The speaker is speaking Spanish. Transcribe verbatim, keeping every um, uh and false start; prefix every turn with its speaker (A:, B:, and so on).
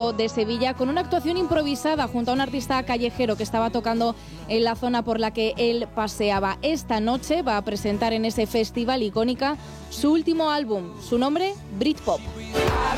A: Faro de Sevilla, con una actuación improvisada junto a un artista callejero que estaba tocando en la zona por la que él paseaba. Esta noche va a presentar en ese festival Icónica su último álbum, su nombre, Britpop.